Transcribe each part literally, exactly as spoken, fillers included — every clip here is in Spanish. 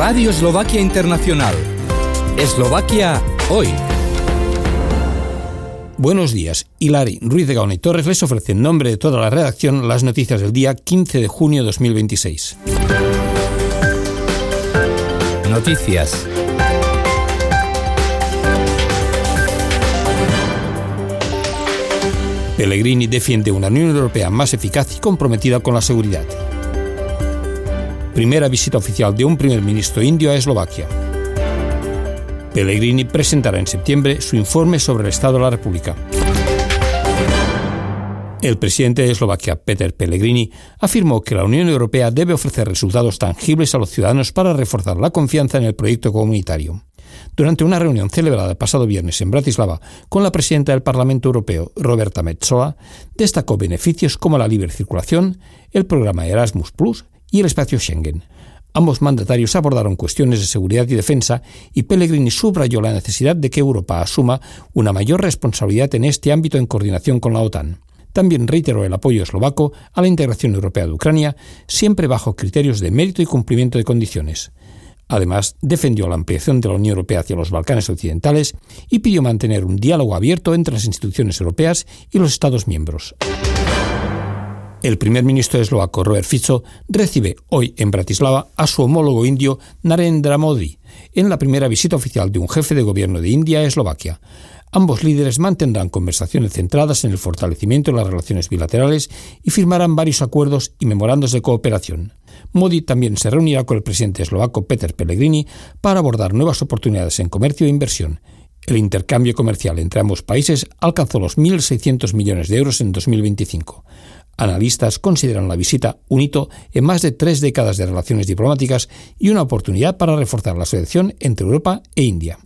Radio Eslovaquia Internacional. Eslovaquia hoy. Buenos días. Hilari Ruiz de Gaona y Torres les ofrece en nombre de toda la redacción las noticias del día quince de junio de dos mil veintiséis. Noticias. Pellegrini defiende una Unión Europea más eficaz y comprometida con la seguridad. Primera visita oficial de un primer ministro indio a Eslovaquia. Pellegrini presentará en septiembre su informe sobre el Estado de la República. El presidente de Eslovaquia, Peter Pellegrini, afirmó que la Unión Europea debe ofrecer resultados tangibles a los ciudadanos para reforzar la confianza en el proyecto comunitario. Durante una reunión celebrada el pasado viernes en Bratislava con la presidenta del Parlamento Europeo, Roberta Metsola, destacó beneficios como la libre circulación, el programa Erasmus plus y el espacio Schengen. Ambos mandatarios abordaron cuestiones de seguridad y defensa y Pellegrini subrayó la necesidad de que Europa asuma una mayor responsabilidad en este ámbito en coordinación con la OTAN. También reiteró el apoyo eslovaco a la integración europea de Ucrania, siempre bajo criterios de mérito y cumplimiento de condiciones. Además, defendió la ampliación de la Unión Europea hacia los Balcanes occidentales y pidió mantener un diálogo abierto entre las instituciones europeas y los Estados miembros. El primer ministro eslovaco, Robert Fico, recibe hoy en Bratislava a su homólogo indio Narendra Modi, en la primera visita oficial de un jefe de gobierno de India a Eslovaquia. Ambos líderes mantendrán conversaciones centradas en el fortalecimiento de las relaciones bilaterales y firmarán varios acuerdos y memorandos de cooperación. Modi también se reunirá con el presidente eslovaco Peter Pellegrini para abordar nuevas oportunidades en comercio e inversión. El intercambio comercial entre ambos países alcanzó los mil seiscientos millones de euros en dos mil veinticinco. Analistas consideran la visita un hito en más de tres décadas de relaciones diplomáticas y una oportunidad para reforzar la asociación entre Europa e India.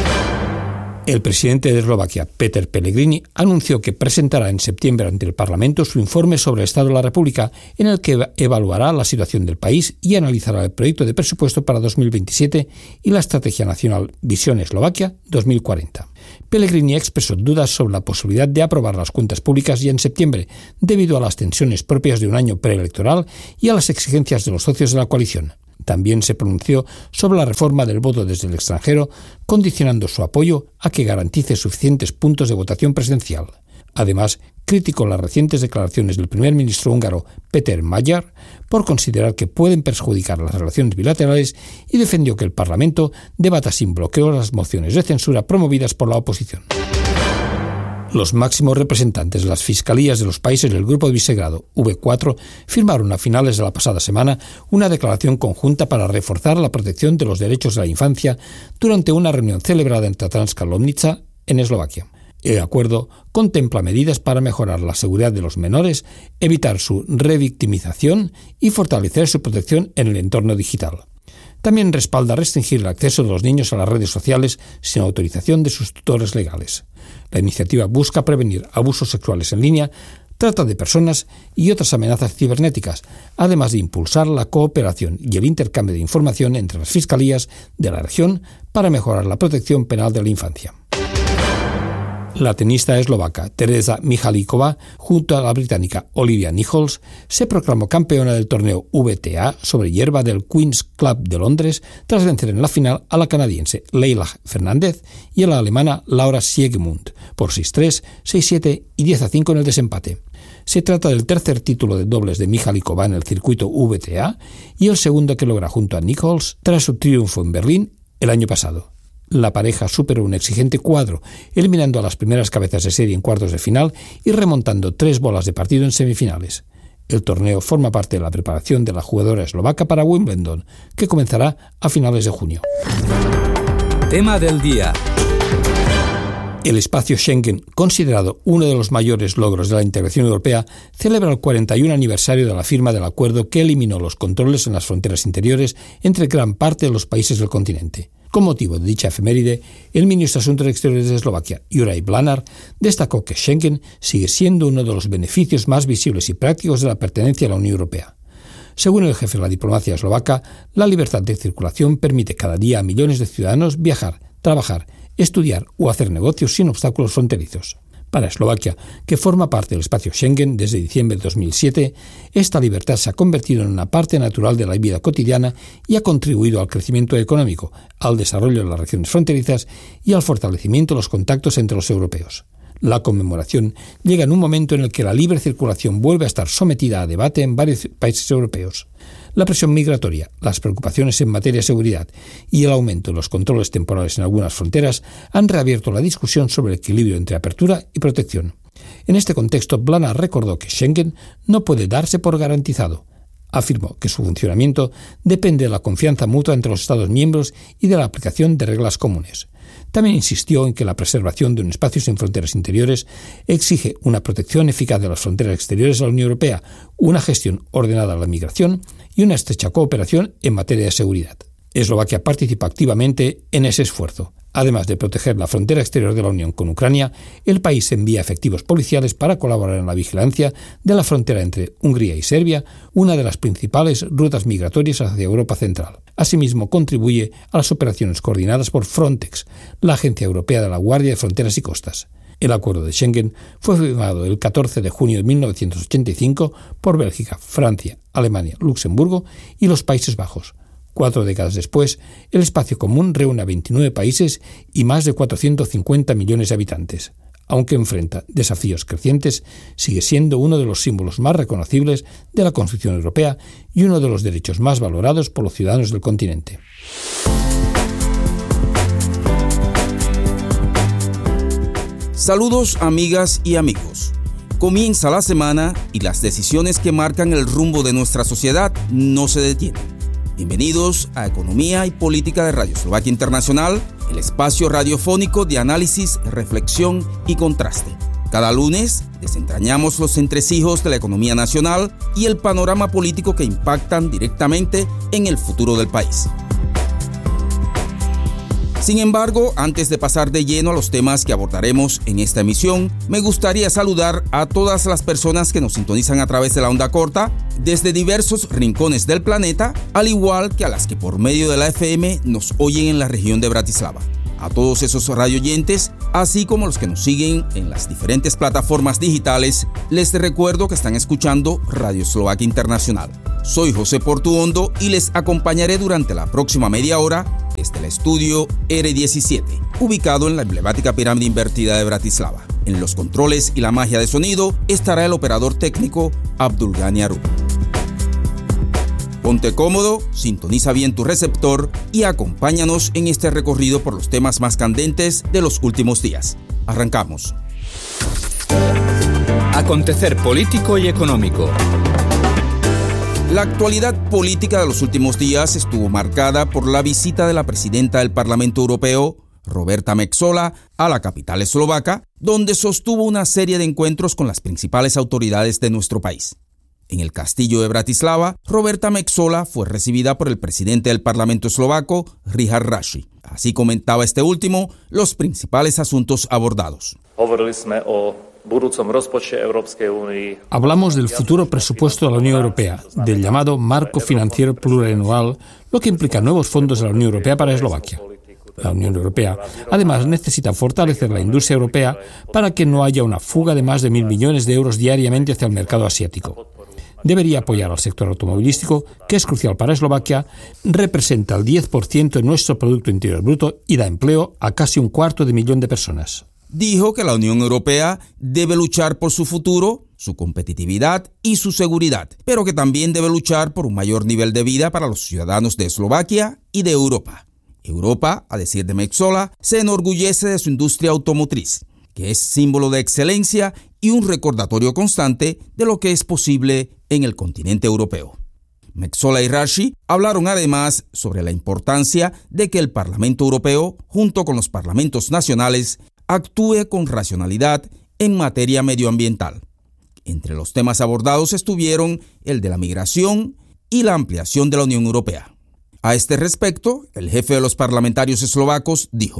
El presidente de Eslovaquia, Peter Pellegrini, anunció que presentará en septiembre ante el Parlamento su informe sobre el Estado de la República, en el que evaluará la situación del país y analizará el proyecto de presupuesto para dos mil veintisiete y la Estrategia Nacional Visión Eslovaquia dos mil cuarenta. Pellegrini expresó dudas sobre la posibilidad de aprobar las cuentas públicas ya en septiembre, debido a las tensiones propias de un año preelectoral y a las exigencias de los socios de la coalición. También se pronunció sobre la reforma del voto desde el extranjero, condicionando su apoyo a que garantice suficientes puntos de votación presencial. Además, criticó las recientes declaraciones del primer ministro húngaro Péter Magyar por considerar que pueden perjudicar las relaciones bilaterales y defendió que el Parlamento debata sin bloqueo las mociones de censura promovidas por la oposición. Los máximos representantes de las fiscalías de los países del Grupo de Visegrado, V cuatro, firmaron a finales de la pasada semana una declaración conjunta para reforzar la protección de los derechos de la infancia durante una reunión celebrada en Tatranska Lomnica, en Eslovaquia. El acuerdo contempla medidas para mejorar la seguridad de los menores, evitar su revictimización y fortalecer su protección en el entorno digital. También respalda restringir el acceso de los niños a las redes sociales sin autorización de sus tutores legales. La iniciativa busca prevenir abusos sexuales en línea, trata de personas y otras amenazas cibernéticas, además de impulsar la cooperación y el intercambio de información entre las fiscalías de la región para mejorar la protección penal de la infancia. La tenista eslovaca Tereza Michalikova, junto a la británica Olivia Nichols, se proclamó campeona del torneo V T A sobre hierba del Queen's Club de Londres tras vencer en la final a la canadiense Leila Fernández y a la alemana Laura Siegemund por seis tres, seis siete y diez a cinco en el desempate. Se trata del tercer título de dobles de Michalikova en el circuito V T A y el segundo que logra junto a Nichols tras su triunfo en Berlín el año pasado. La pareja superó un exigente cuadro, eliminando a las primeras cabezas de serie en cuartos de final y remontando tres bolas de partido en semifinales. El torneo forma parte de la preparación de la jugadora eslovaca para Wimbledon, que comenzará a finales de junio. Tema del día. El espacio Schengen, considerado uno de los mayores logros de la integración europea, celebra el cuarenta y un aniversario de la firma del acuerdo que eliminó los controles en las fronteras interiores entre gran parte de los países del continente. Con motivo de dicha efeméride, el ministro de Asuntos Exteriores de Eslovaquia, Juraj Blanár, destacó que Schengen sigue siendo uno de los beneficios más visibles y prácticos de la pertenencia a la Unión Europea. Según el jefe de la diplomacia eslovaca, la libertad de circulación permite cada día a millones de ciudadanos viajar, trabajar, estudiar o hacer negocios sin obstáculos fronterizos. Para Eslovaquia, que forma parte del espacio Schengen desde diciembre de dos mil siete, esta libertad se ha convertido en una parte natural de la vida cotidiana y ha contribuido al crecimiento económico, al desarrollo de las regiones fronterizas y al fortalecimiento de los contactos entre los europeos. La conmemoración llega en un momento en el que la libre circulación vuelve a estar sometida a debate en varios países europeos. La presión migratoria, las preocupaciones en materia de seguridad y el aumento de los controles temporales en algunas fronteras han reabierto la discusión sobre el equilibrio entre apertura y protección. En este contexto, Blana recordó que Schengen no puede darse por garantizado. Afirmó que su funcionamiento depende de la confianza mutua entre los Estados miembros y de la aplicación de reglas comunes. También insistió en que la preservación de un espacio sin fronteras interiores exige una protección eficaz de las fronteras exteriores de la Unión Europea, una gestión ordenada de la migración y una estrecha cooperación en materia de seguridad. Eslovaquia participa activamente en ese esfuerzo. Además de proteger la frontera exterior de la Unión con Ucrania, el país envía efectivos policiales para colaborar en la vigilancia de la frontera entre Hungría y Serbia, una de las principales rutas migratorias hacia Europa Central. Asimismo, contribuye a las operaciones coordinadas por Frontex, la Agencia Europea de la Guardia de Fronteras y Costas. El acuerdo de Schengen fue firmado el catorce de junio de mil novecientos ochenta y cinco por Bélgica, Francia, Alemania, Luxemburgo y los Países Bajos. Cuatro décadas después, el espacio común reúne a veintinueve países y más de cuatrocientos cincuenta millones de habitantes. Aunque enfrenta desafíos crecientes, sigue siendo uno de los símbolos más reconocibles de la construcción europea y uno de los derechos más valorados por los ciudadanos del continente. Saludos, amigas y amigos. Comienza la semana y las decisiones que marcan el rumbo de nuestra sociedad no se detienen. Bienvenidos a Economía y Política de Radio Eslovaquia Internacional, el espacio radiofónico de análisis, reflexión y contraste. Cada lunes desentrañamos los entresijos de la economía nacional y el panorama político que impactan directamente en el futuro del país. Sin embargo, antes de pasar de lleno a los temas que abordaremos en esta emisión, me gustaría saludar a todas las personas que nos sintonizan a través de la onda corta desde diversos rincones del planeta, al igual que a las que por medio de la F M nos oyen en la región de Bratislava. A todos esos radioyentes, así como los que nos siguen en las diferentes plataformas digitales, les recuerdo que están escuchando Radio Eslovaquia Internacional. Soy José Portuondo y les acompañaré durante la próxima media hora desde el estudio R diecisiete, ubicado en la emblemática pirámide invertida de Bratislava. En los controles y la magia de sonido estará el operador técnico Abdulgani Arup. Ponte cómodo, sintoniza bien tu receptor y acompáñanos en este recorrido por los temas más candentes de los últimos días. Arrancamos. Acontecer político y económico. La actualidad política de los últimos días estuvo marcada por la visita de la presidenta del Parlamento Europeo, Roberta Metsola, a la capital eslovaca, donde sostuvo una serie de encuentros con las principales autoridades de nuestro país. En el castillo de Bratislava, Roberta Metsola fue recibida por el presidente del Parlamento eslovaco, Richard Raši. Así comentaba este último los principales asuntos abordados. Hablamos del futuro presupuesto de la Unión Europea, del llamado marco financiero plurianual, lo que implica nuevos fondos de la Unión Europea para Eslovaquia. La Unión Europea, además, necesita fortalecer la industria europea para que no haya una fuga de más de mil millones de euros diariamente hacia el mercado asiático. Debería apoyar al sector automovilístico, que es crucial para Eslovaquia, representa el diez por ciento de nuestro Producto Interior Bruto y da empleo a casi un cuarto de millón de personas. Dijo que la Unión Europea debe luchar por su futuro, su competitividad y su seguridad, pero que también debe luchar por un mayor nivel de vida para los ciudadanos de Eslovaquia y de Europa. Europa, a decir de Metsola, se enorgullece de su industria automotriz, que es símbolo de excelencia y un recordatorio constante de lo que es posible en el continente europeo. Metsola y Raši hablaron además sobre la importancia de que el Parlamento Europeo, junto con los parlamentos nacionales, actúe con racionalidad en materia medioambiental. Entre los temas abordados estuvieron el de la migración y la ampliación de la Unión Europea. A este respecto, el jefe de los parlamentarios eslovacos dijo: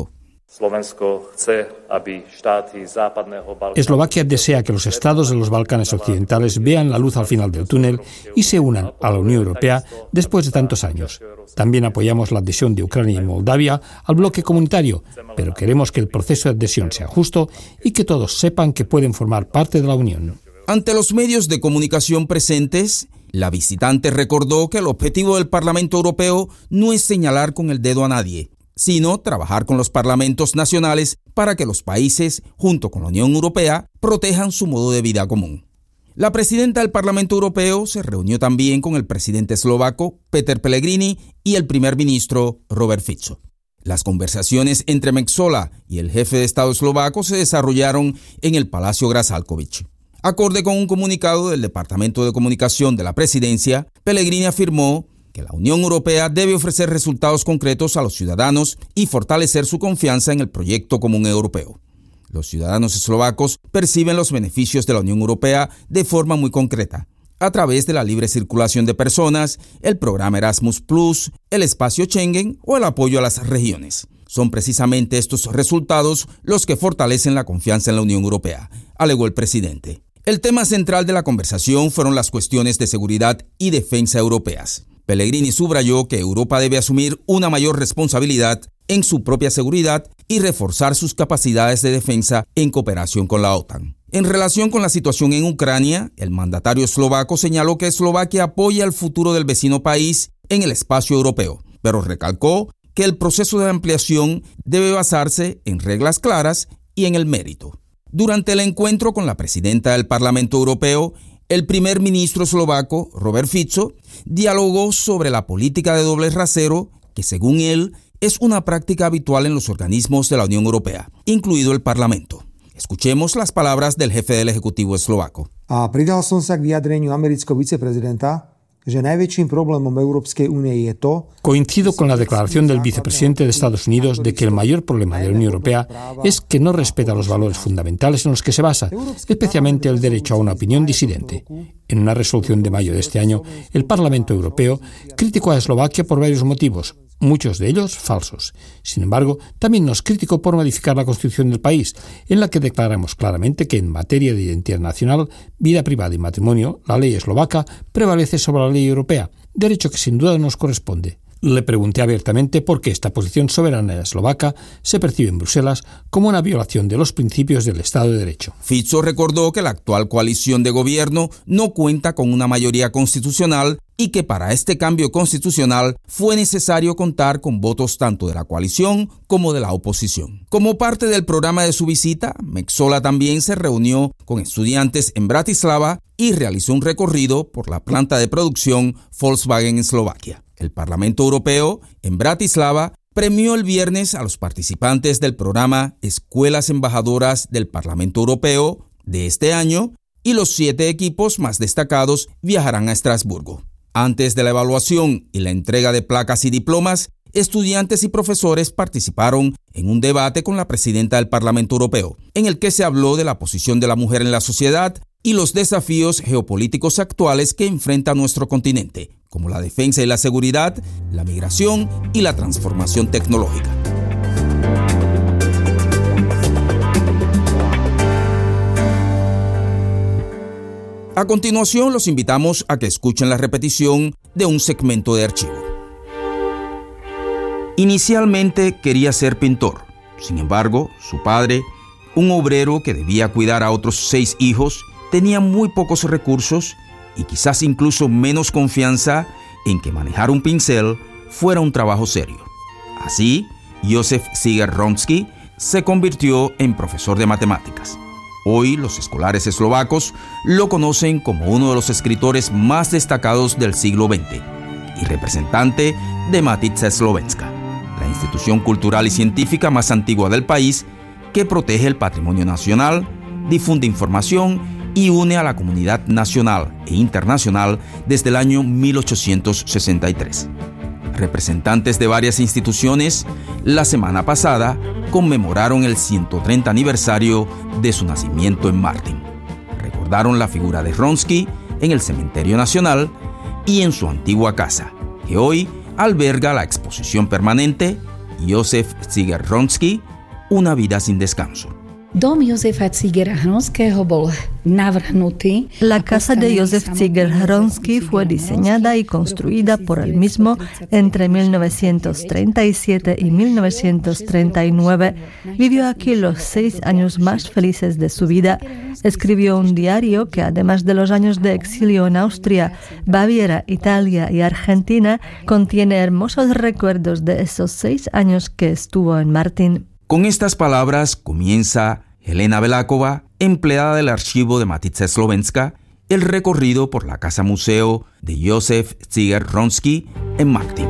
Eslovaquia desea que los estados de los Balcanes occidentales vean la luz al final del túnel y se unan a la Unión Europea después de tantos años. También apoyamos la adhesión de Ucrania y Moldavia al bloque comunitario, pero queremos que el proceso de adhesión sea justo y que todos sepan que pueden formar parte de la Unión. Ante los medios de comunicación presentes, la visitante recordó que el objetivo del Parlamento Europeo no es señalar con el dedo a nadie, sino trabajar con los parlamentos nacionales para que los países, junto con la Unión Europea, protejan su modo de vida común. La presidenta del Parlamento Europeo se reunió también con el presidente eslovaco, Peter Pellegrini, y el primer ministro, Robert Fico. Las conversaciones entre Metsola y el jefe de Estado eslovaco se desarrollaron en el Palacio Grad-Žalkovič. Acorde con un comunicado del Departamento de Comunicación de la Presidencia, Pellegrini afirmó que la Unión Europea debe ofrecer resultados concretos a los ciudadanos y fortalecer su confianza en el proyecto común europeo. Los ciudadanos eslovacos perciben los beneficios de la Unión Europea de forma muy concreta, a través de la libre circulación de personas, el programa Erasmus plus, el espacio Schengen o el apoyo a las regiones. Son precisamente estos resultados los que fortalecen la confianza en la Unión Europea, alegó el presidente. El tema central de la conversación fueron las cuestiones de seguridad y defensa europeas. Pellegrini subrayó que Europa debe asumir una mayor responsabilidad en su propia seguridad y reforzar sus capacidades de defensa en cooperación con la OTAN. En relación con la situación en Ucrania, el mandatario eslovaco señaló que Eslovaquia apoya el futuro del vecino país en el espacio europeo, pero recalcó que el proceso de ampliación debe basarse en reglas claras y en el mérito. Durante el encuentro con la presidenta del Parlamento Europeo, el primer ministro eslovaco, Robert Fico, dialogó sobre la política de doble rasero, que según él es una práctica habitual en los organismos de la Unión Europea, incluido el Parlamento. Escuchemos las palabras del jefe del Ejecutivo eslovaco. A pridal som sa k vyjadreniu amerického viceprezidenta, že najväčším problémom Európskej únie je to... Coincido con la declaración del vicepresidente de Estados Unidos de que el mayor problema de la Unión Europea es que no respeta los valores fundamentales en los que se basa, especialmente el derecho a una opinión disidente. En una resolución de mayo de este año, el Parlamento Europeo criticó a Eslovaquia por varios motivos, muchos de ellos falsos. Sin embargo, también nos criticó por modificar la Constitución del país, en la que declaramos claramente que en materia de identidad nacional, vida privada y matrimonio, la ley eslovaca prevalece sobre la ley europea, derecho que sin duda nos corresponde. Le pregunté abiertamente por qué esta posición soberana eslovaca se percibe en Bruselas como una violación de los principios del Estado de Derecho. Fico recordó que la actual coalición de gobierno no cuenta con una mayoría constitucional y que para este cambio constitucional fue necesario contar con votos tanto de la coalición como de la oposición. Como parte del programa de su visita, Metsola también se reunió con estudiantes en Bratislava y realizó un recorrido por la planta de producción Volkswagen en Eslovaquia. El Parlamento Europeo, en Bratislava, premió el viernes a los participantes del programa Escuelas Embajadoras del Parlamento Europeo de este año y los siete equipos más destacados viajarán a Estrasburgo. Antes de la evaluación y la entrega de placas y diplomas, estudiantes y profesores participaron en un debate con la presidenta del Parlamento Europeo, en el que se habló de la posición de la mujer en la sociedad y los desafíos geopolíticos actuales que enfrenta nuestro continente, como la defensa y la seguridad, la migración y la transformación tecnológica. A continuación, los invitamos a que escuchen la repetición de un segmento de archivo. Inicialmente quería ser pintor. Sin embargo, su padre, un obrero que debía cuidar a otros seis hijos, tenía muy pocos recursos y quizás incluso menos confianza en que manejar un pincel fuera un trabajo serio. Así, Józef Siger-Wronski se convirtió en profesor de matemáticas. Hoy los escolares eslovacos lo conocen como uno de los escritores más destacados del siglo veinte y representante de Matica Slovenska, la institución cultural y científica más antigua del país que protege el patrimonio nacional, difunde información y une a la comunidad nacional e internacional desde el año mil ochocientos sesenta y tres. Representantes de varias instituciones, la semana pasada, conmemoraron el ciento treinta aniversario de su nacimiento en Martin. Recordaron la figura de Wronski en el Cementerio Nacional y en su antigua casa, que hoy alberga la exposición permanente Józef Siger-Wronski, una vida sin descanso. Dom Jozefa Cigera Hronského bol navrhnutý. La casa de Josef Ziger Hronsky fue diseñada y construida por él mismo entre mil novecientos treinta y siete y mil novecientos treinta y nueve. Vivió aquí los seis años más felices de su vida. Escribió un diario que, además de los años de exilio en Austria, Baviera, Italia y Argentina, contiene hermosos recuerdos de esos seis años que estuvo en Martin. Con estas palabras comienza Helena Beláková, empleada del archivo de Matica Slovenska, el recorrido por la casa museo de Josef Ziger Hronsky en Martin.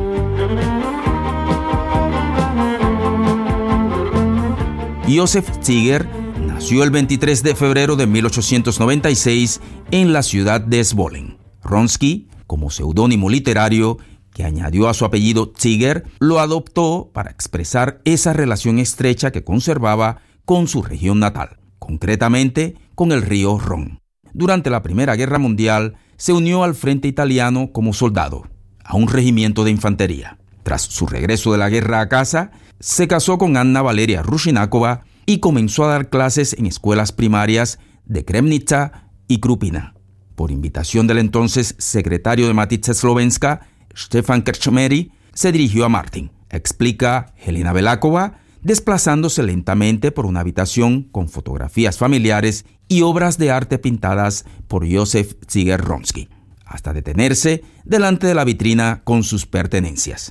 Josef Ziger nació el veintitrés de febrero de mil ochocientos noventa y seis en la ciudad de Zvolen. Hronsky, como seudónimo literario, que añadió a su apellido Ziger, lo adoptó para expresar esa relación estrecha que conservaba con su región natal, concretamente con el río Ron. Durante la Primera Guerra Mundial se unió al frente italiano como soldado, a un regimiento de infantería. Tras su regreso de la guerra a casa, se casó con Anna Valeria Rushináková y comenzó a dar clases en escuelas primarias de Kremnica y Krupina. Por invitación del entonces secretario de Matica Slovenska, Stefan Krčmery, se dirigió a Martin, explica Helena Beláková, desplazándose lentamente por una habitación con fotografías familiares y obras de arte pintadas por Josef Ziger Hronsky, hasta detenerse delante de la vitrina con sus pertenencias.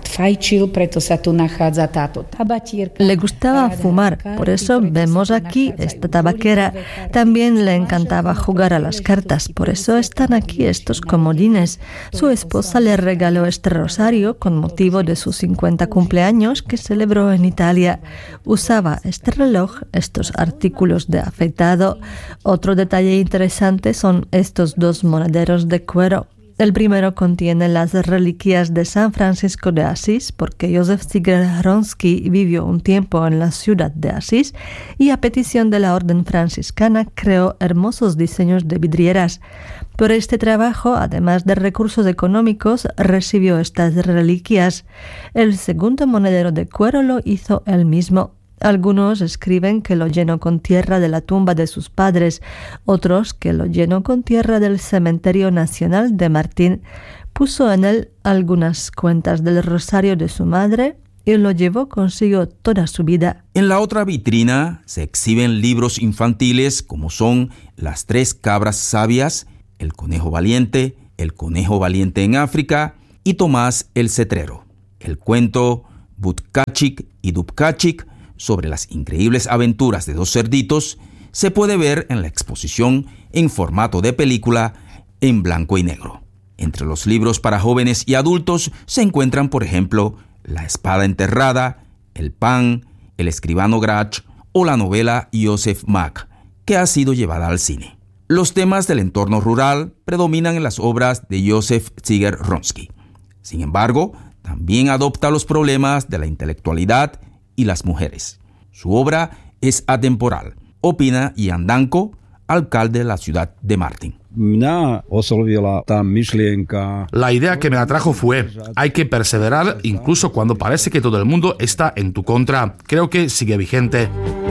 Le gustaba fumar, por eso vemos aquí esta tabaquera. También le encantaba jugar a las cartas, por eso están aquí estos comodines. Su esposa le regaló este rosario con motivo de sus cincuenta cumpleaños que celebró en Italia. Usaba este reloj, estos artículos de afeitado. Otro detalle interesante son estos dos monederos de cuero. El primero contiene las reliquias de San Francisco de Asís, porque Josef Ziger Hronsky vivió un tiempo en la ciudad de Asís y a petición de la orden franciscana creó hermosos diseños de vidrieras. Por este trabajo, además de recursos económicos, recibió estas reliquias. El segundo monedero de cuero lo hizo él mismo. Algunos escriben que lo llenó con tierra de la tumba de sus padres, otros que lo llenó con tierra del Cementerio Nacional de Martín. Puso en él algunas cuentas del rosario de su madre y lo llevó consigo toda su vida. En la otra vitrina se exhiben libros infantiles como son Las tres cabras sabias, El conejo valiente, El conejo valiente en África y Tomás el cetrero. El cuento Butkachik y Dubkachik, sobre las increíbles aventuras de dos cerditos, se puede ver en la exposición en formato de película en blanco y negro. Entre los libros para jóvenes y adultos se encuentran, por ejemplo, La espada enterrada, El pan, El escribano Grach o la novela Josef Mack, que ha sido llevada al cine. Los temas del entorno rural predominan en las obras de Josef Ziger Hronsky. Sin embargo, también adopta los problemas de la intelectualidad y las mujeres. Su obra es atemporal, opina Jan Danko, alcalde de la ciudad de Martin. La idea que me atrajo fue, hay que perseverar incluso cuando parece que todo el mundo está en tu contra. Creo que sigue vigente.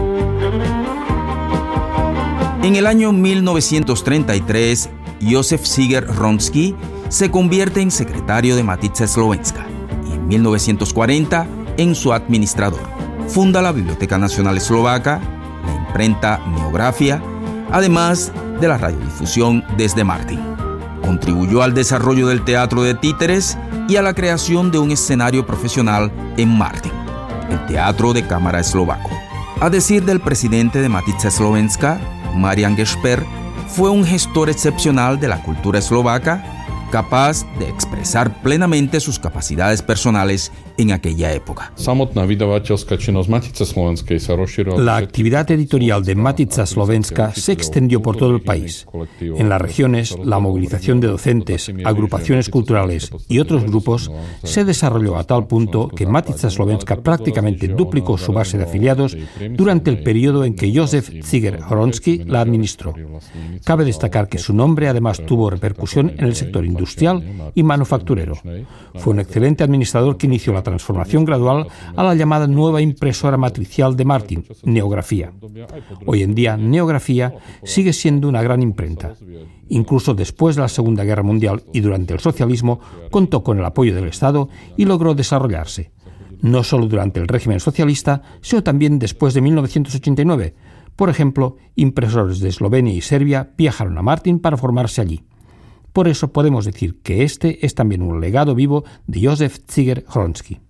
En el año mil novecientos treinta y tres, Josef Ziger Hronsky se convierte en secretario de Matica Slovenska y en mil novecientos cuarenta en su administrador. Funda la Biblioteca Nacional Eslovaca, la imprenta Neografía, además de la radiodifusión desde Martin. Contribuyó al desarrollo del teatro de títeres y a la creación de un escenario profesional en Martin, el Teatro de Cámara Eslovaco. A decir del presidente de Matica Slovenska, Marian Gesper, fue un gestor excepcional de la cultura eslovaca, capaz de expresar plenamente sus capacidades personales en aquella época. La actividad editorial de Matica Slovenska se extendió por todo el país. En las regiones, la movilización de docentes, agrupaciones culturales y otros grupos se desarrolló a tal punto que Matica Slovenska prácticamente duplicó su base de afiliados durante el periodo en que Josef Ziger Hronsky la administró. Cabe destacar que su nombre además tuvo repercusión en el sector industrial. industrial y manufacturero. Fue un excelente administrador que inició la transformación gradual a la llamada nueva impresora matricial de Martin, Neografía. Hoy en día, Neografía sigue siendo una gran imprenta. Incluso después de la Segunda Guerra Mundial y durante el socialismo, contó con el apoyo del Estado y logró desarrollarse. No solo durante el régimen socialista, sino también después de mil novecientos ochenta y nueve. Por ejemplo, impresores de Eslovenia y Serbia viajaron a Martin para formarse allí. Por eso podemos decir que este es también un legado vivo de Josef Ziger-Hronský.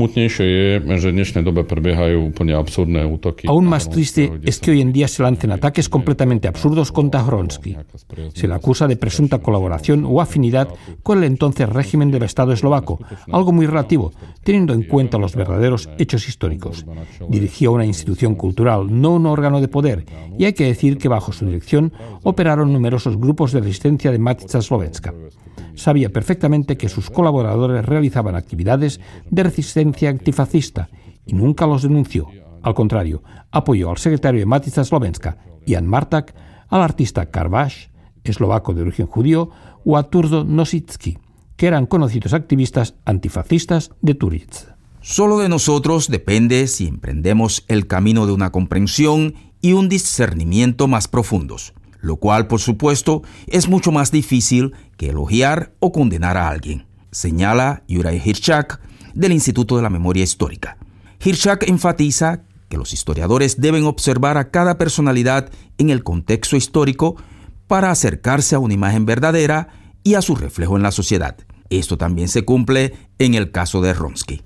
Aún más triste es que hoy en día se lancen ataques completamente absurdos contra Hronský. Se le acusa de presunta colaboración o afinidad con el entonces régimen del Estado eslovaco, algo muy relativo, teniendo en cuenta los verdaderos hechos históricos. Dirigía una institución cultural, no un órgano de poder, y hay que decir que bajo su dirección operaron numerosos grupos de resistencia de Matica Slovenska. Sabía perfectamente que sus colaboradores realizaban actividades de resistencia antifascista y nunca los denunció. Al contrario, apoyó al secretario de Matica Slovenska, Jan Martak, al artista Karvaš, eslovaco de origen judío, o a Turdo Nosicki, que eran conocidos activistas antifascistas de Turitz. Solo de nosotros depende si emprendemos el camino de una comprensión y un discernimiento más profundos, lo cual, por supuesto, es mucho más difícil que elogiar o condenar a alguien, señala Juraj Hiršák del Instituto de la Memoria Histórica. Hiršák enfatiza que los historiadores deben observar a cada personalidad en el contexto histórico para acercarse a una imagen verdadera y a su reflejo en la sociedad. Esto también se cumple en el caso de Hronský.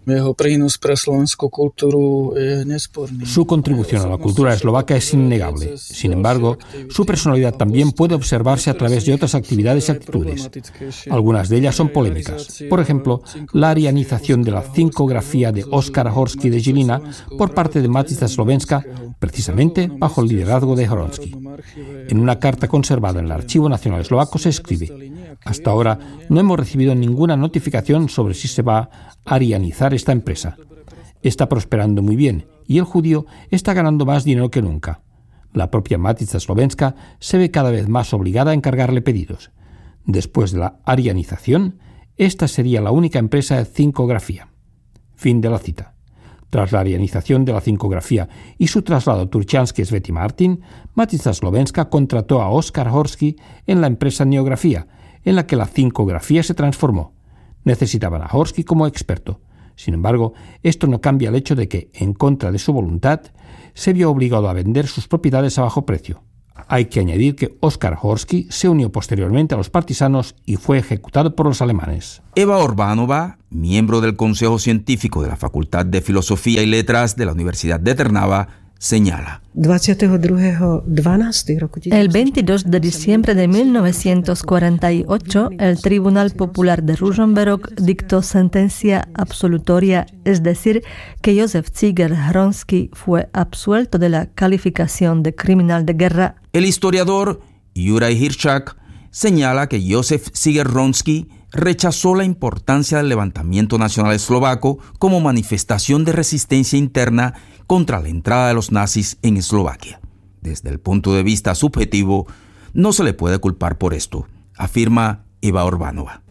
Su contribución a la cultura eslovaca es innegable. Sin embargo, su personalidad también puede observarse a través de otras actividades y actitudes. Algunas de ellas son polémicas. Por ejemplo, la arianización de la cincografía de Oskar Horský de Žilina por parte de Matica Slovenska, precisamente bajo el liderazgo de Hronský. En una carta conservada en el Archivo Nacional Eslovaco se escribe: hasta ahora no hemos recibido ninguna notificación sobre si se va a arianizar esta empresa. Está prosperando muy bien y el judío está ganando más dinero que nunca. La propia Matica Slovenska se ve cada vez más obligada a encargarle pedidos. Después de la arianización, esta sería la única empresa de cincografía. Fin de la cita. Tras la arianización de la cincografía y su traslado a Turčianske Svätý Martin, Matica Slovenska contrató a Oskar Horský en la empresa Neografía, en la que la cincografía se transformó. Necesitaban a Horský como experto. Sin embargo, esto no cambia el hecho de que, en contra de su voluntad, se vio obligado a vender sus propiedades a bajo precio. Hay que añadir que Oskar Horský se unió posteriormente a los partisanos y fue ejecutado por los alemanes. Eva Orbánova, miembro del Consejo Científico de la Facultad de Filosofía y Letras de la Universidad de Trnava, señala: El veintidós de diciembre de mil novecientos cuarenta y ocho, el Tribunal Popular de Ružomberok dictó sentencia absolutoria, es decir, que Josef Ziger-Hronský fue absuelto de la calificación de criminal de guerra. El historiador Juraj Hiršák señala que Josef Ziger-Hronský rechazó la importancia del levantamiento nacional eslovaco como manifestación de resistencia interna contra la entrada de los nazis en Eslovaquia. Desde el punto de vista subjetivo, no se le puede culpar por esto, afirma Eva Orbánova.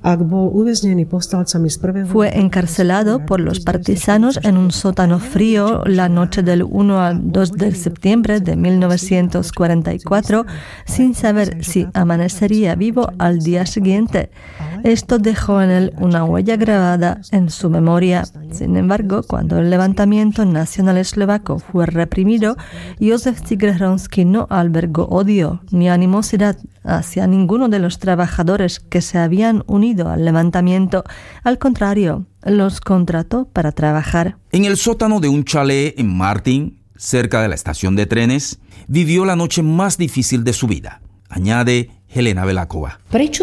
Fue encarcelado por los partisanos en un sótano frío la noche del uno al dos de septiembre de mil novecientos cuarenta y cuatro, sin saber si amanecería vivo al día siguiente. Esto dejó en él una huella grabada en su memoria. Sin embargo, cuando el levantamiento nacional eslovaco fue reprimido, Josef Ziger-Hronský no albergó odio ni animosidad hacia ninguno de los trabajadores que se habían unido al levantamiento. Al contrario, los contrató para trabajar. En el sótano de un chalet en Martin, cerca de la estación de trenes, vivió la noche más difícil de su vida, añade Helena Veláková.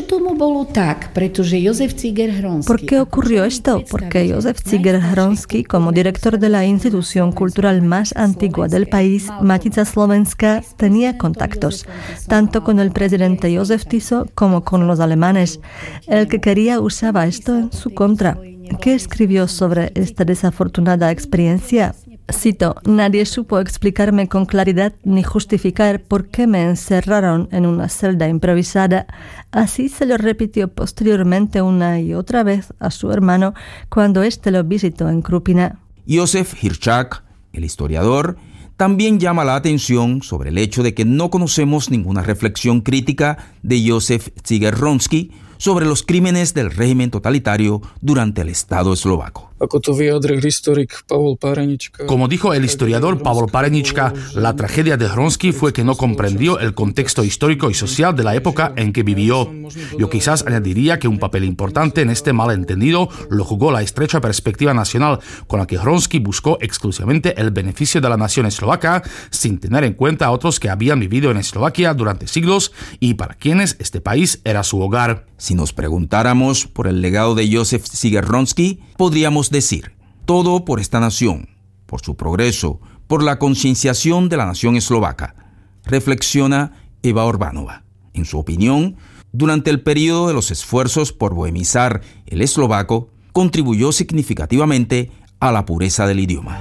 ¿Por qué ocurrió esto? Porque Josef Ziger-Hronský, como director de la institución cultural más antigua del país, Matica Slovenska, tenía contactos, tanto con el presidente Josef Tiso como con los alemanes. El que quería usaba esto en su contra. ¿Qué escribió sobre esta desafortunada experiencia? Cito, nadie supo explicarme con claridad ni justificar por qué me encerraron en una celda improvisada. Así se lo repitió posteriormente una y otra vez a su hermano cuando éste lo visitó en Krupina. Josef Hirschak, el historiador, también llama la atención sobre el hecho de que no conocemos ninguna reflexión crítica de Józef Zyger-Wronski sobre los crímenes del régimen totalitario durante el Estado eslovaco. Como dijo el historiador Pavol Parenička, la tragedia de Wronski fue que no comprendió el contexto histórico y social de la época en que vivió. Yo quizás añadiría que un papel importante en este malentendido lo jugó la estrecha perspectiva nacional con la que Wronski buscó exclusivamente el beneficio de la nación eslovaca, sin tener en cuenta a otros que habían vivido en Eslovaquia durante siglos y para quienes este país era su hogar. Si nos preguntáramos por el legado de Józef Zyger-Wronski, podríamos decir, todo por esta nación, por su progreso, por la concienciación de la nación eslovaca, reflexiona Eva Orbánova. En su opinión, durante el periodo de los esfuerzos por bohemizar el eslovaco, contribuyó significativamente a la pureza del idioma.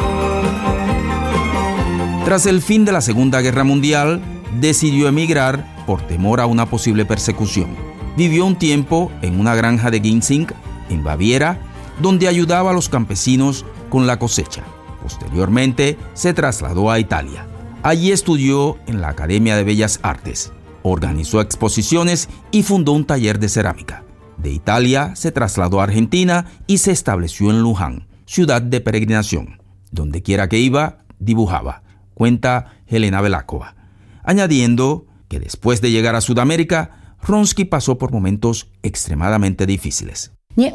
Tras el fin de la Segunda Guerra Mundial, decidió emigrar por temor a una posible persecución. Vivió un tiempo en una granja de ginseng en Baviera, donde ayudaba a los campesinos con la cosecha. Posteriormente se trasladó a Italia. Allí estudió en la Academia de Bellas Artes, organizó exposiciones y fundó un taller de cerámica. De Italia se trasladó a Argentina y se estableció en Luján, ciudad de peregrinación. Donde quiera que iba, dibujaba, cuenta Helena Velákova, añadiendo que después de llegar a Sudamérica, Wronski pasó por momentos extremadamente difíciles.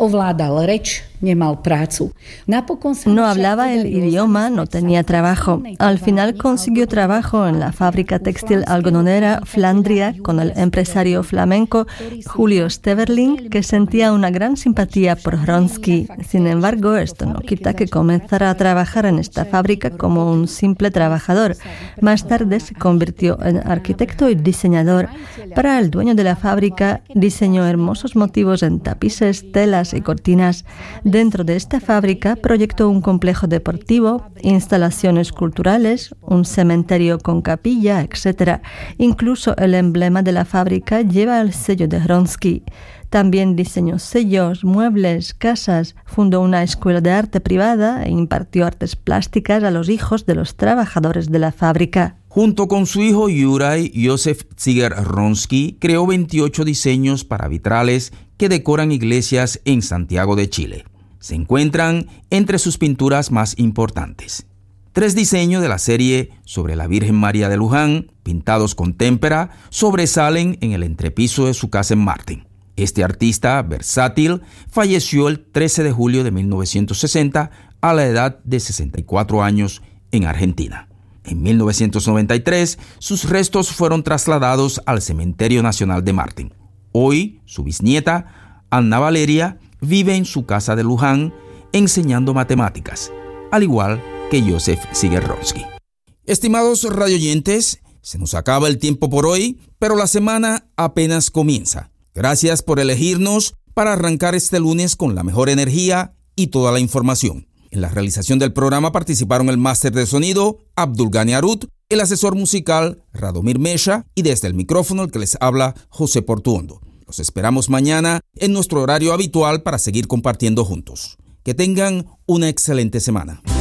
No hablaba el idioma, no tenía trabajo. Al final consiguió trabajo en la fábrica textil algodonera Flandria con el empresario flamenco Julio Steverling, que sentía una gran simpatía por Wronski. Sin embargo, esto no quita que comenzara a trabajar en esta fábrica como un simple trabajador. Más tarde se convirtió en arquitecto y diseñador. Para el dueño de la fábrica, diseñó hermosos motivos en tapices, telas y cortinas. Dentro de esta fábrica proyectó un complejo deportivo, instalaciones culturales, un cementerio con capilla, etcétera. Incluso el emblema de la fábrica lleva el sello de Wronski. También diseñó sellos, muebles, casas, fundó una escuela de arte privada e impartió artes plásticas a los hijos de los trabajadores de la fábrica. Junto con su hijo Juraj, Józef Zyger-Wronski creó veintiocho diseños para vitrales que decoran iglesias en Santiago de Chile. Se encuentran entre sus pinturas más importantes. Tres diseños de la serie sobre la Virgen María de Luján, pintados con témpera, sobresalen en el entrepiso de su casa en Martin. Este artista versátil falleció el trece de julio de mil novecientos sesenta a la edad de sesenta y cuatro años en Argentina. En mil novecientos noventa y tres, sus restos fueron trasladados al Cementerio Nacional de Martin. Hoy, su bisnieta, Anna Valeria, vive en su casa de Luján enseñando matemáticas, al igual que Józef Zyger-Wronski. Estimados radioyentes, se nos acaba el tiempo por hoy, pero la semana apenas comienza. Gracias por elegirnos para arrancar este lunes con la mejor energía y toda la información. En la realización del programa participaron el máster de sonido, Abdulgani Arut, el asesor musical, Radomir Mesha, y desde el micrófono el que les habla, José Portuondo. Los esperamos mañana en nuestro horario habitual para seguir compartiendo juntos. Que tengan una excelente semana.